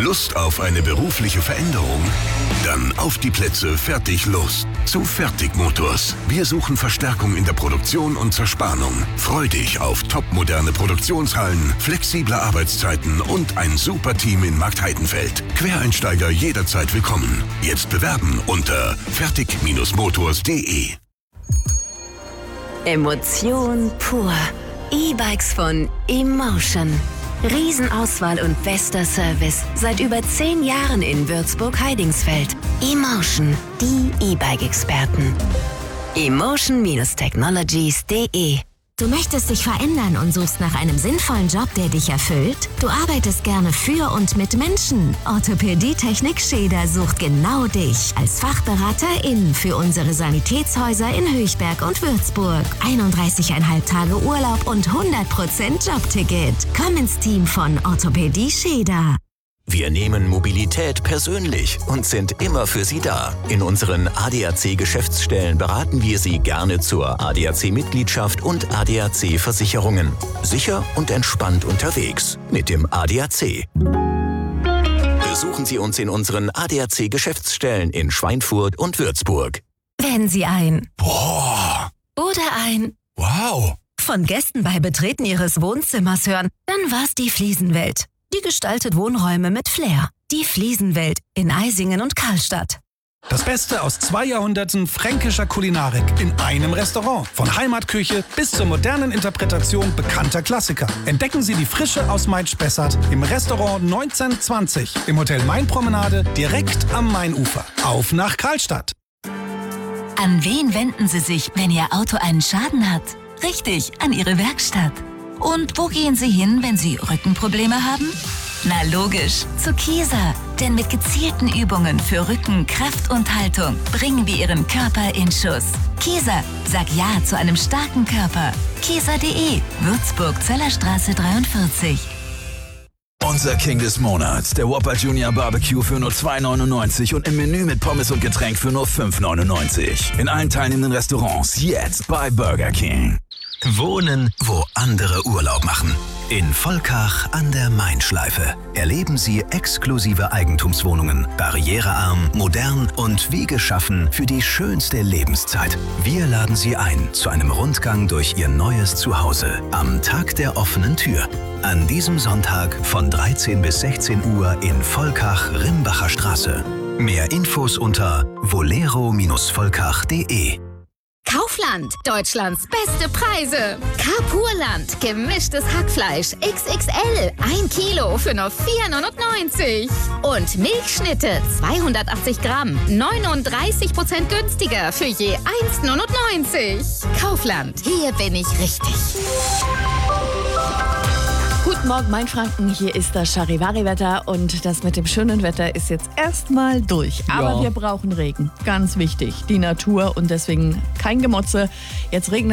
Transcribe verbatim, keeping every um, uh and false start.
Lust auf eine berufliche Veränderung? Dann auf die Plätze, fertig, los. Zu Fertig Motors. Wir suchen Verstärkung in der Produktion und Zerspannung. Freu dich auf topmoderne Produktionshallen, flexible Arbeitszeiten und ein super Team in Marktheidenfeld. Quereinsteiger jederzeit willkommen. Jetzt bewerben unter fertig Motors punkt de. Emotion pur. E-Bikes von Emotion. Riesenauswahl und bester Service. Seit über zehn Jahren in Würzburg-Heidingsfeld. Emotion, die E-Bike-Experten. emotion Bindestrich technologies punkt de. Du möchtest dich verändern und suchst nach einem sinnvollen Job, der dich erfüllt? Du arbeitest gerne für und mit Menschen. Orthopädie-Technik Scheder sucht genau dich als Fachberaterin für unsere Sanitätshäuser in Höchberg und Würzburg. einunddreißig Komma fünf Tage Urlaub und hundert Prozent Jobticket. Komm ins Team von Orthopädie Scheder. Wir nehmen Mobilität persönlich und sind immer für Sie da. In unseren A D A C-Geschäftsstellen beraten wir Sie gerne zur A D A C-Mitgliedschaft und A D A C-Versicherungen. Sicher und entspannt unterwegs mit dem A D A C. Besuchen Sie uns in unseren A D A C-Geschäftsstellen in Schweinfurt und Würzburg. Wenn Sie ein Boah! oder ein Wow! von Gästen bei Betreten Ihres Wohnzimmers hören, dann war's die Fliesenwelt. Die gestaltet Wohnräume mit Flair. Die Fliesenwelt in Eisingen und Karlstadt. Das Beste aus zwei Jahrhunderten fränkischer Kulinarik in einem Restaurant. Von Heimatküche bis zur modernen Interpretation bekannter Klassiker. Entdecken Sie die Frische aus Main-Spessart im Restaurant neunzehnhundertzwanzig im Hotel Mainpromenade direkt am Mainufer. Auf nach Karlstadt! An wen wenden Sie sich, wenn Ihr Auto einen Schaden hat? Richtig, an Ihre Werkstatt. Und wo gehen Sie hin, wenn Sie Rückenprobleme haben? Na logisch, zu Kieser. Denn mit gezielten Übungen für Rücken, Kraft und Haltung bringen wir Ihren Körper in Schuss. Kieser, sag Ja zu einem starken Körper. Kieser punkt de, Würzburg, Zellerstraße dreiundvierzig. Unser King des Monats, der Whopper Junior Barbecue für nur zwei neunundneunzig und im Menü mit Pommes und Getränk für nur fünf neunundneunzig. In allen teilnehmenden Restaurants jetzt bei Burger King. Wohnen, wo andere Urlaub machen. In Volkach an der Main-Schleife erleben Sie exklusive Eigentumswohnungen, barrierearm, modern und wie geschaffen für die schönste Lebenszeit. Wir laden Sie ein zu einem Rundgang durch Ihr neues Zuhause am Tag der offenen Tür. An diesem Sonntag von dreizehn bis sechzehn Uhr in Volkach-Rimbacher Straße. Mehr Infos unter volero Bindestrich volkach punkt de. Kaufland, Deutschlands beste Preise. Carpurland, gemischtes Hackfleisch X X L, ein Kilo für nur vier neunundneunzig. Und Milchschnitte, zweihundertachtzig Gramm, neununddreißig Prozent günstiger für je eins neunundneunzig. Kaufland, hier bin ich richtig. Guten Morgen, Mainfranken. Hier ist das Charivari-Wetter und das mit dem schönen Wetter ist jetzt erstmal durch. Aber Ja. wir brauchen Regen. Ganz wichtig. Die Natur und deswegen kein Gemotze. Jetzt regnet